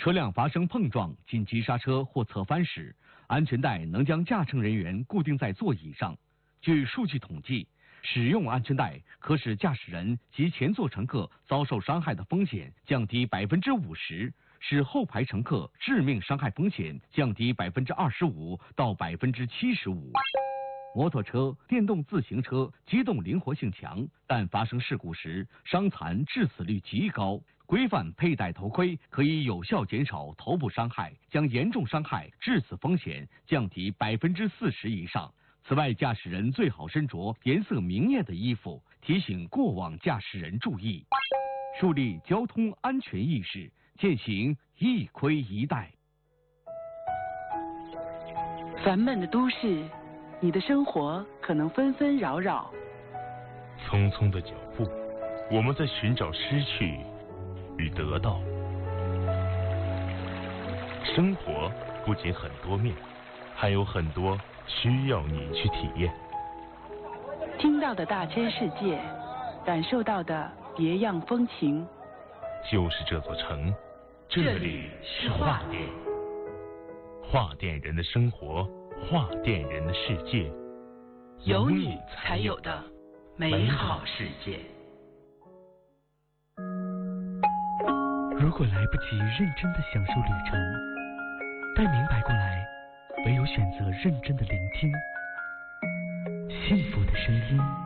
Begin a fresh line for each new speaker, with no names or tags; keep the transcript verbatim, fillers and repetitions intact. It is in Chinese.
车辆发生碰撞、紧急刹车或侧翻时，安全带能将驾乘人员固定在座椅上。据数据统计，使用安全带可使驾驶人及前座乘客遭受伤害的风险降低百分之五十，使后排乘客致命伤害风险降低百分之二十五到百分之七十五。摩托车、电动自行车机动灵活性强，但发生事故时伤残致死率极高。规范佩戴头盔可以有效减少头部伤害，将严重伤害致死风险降低百分之四十以上。此外，驾驶人最好身着颜色明艳的衣服，提醒过往驾驶人注意，树立交通安全意识，践行一盔一带。
烦闷的都市，你的生活可能纷纷扰扰。
匆匆的脚步，我们在寻找失去与得到。生活不仅很多面，还有很多需要你去体验。
听到的大千世界，感受到的别样风情。
就是这座城，这里是画店。画店人的生活，画店人的世界，
有你才有的美好世界。
如果来不及认真的享受旅程，待明白过来，唯有选择认真的聆听幸福的声音。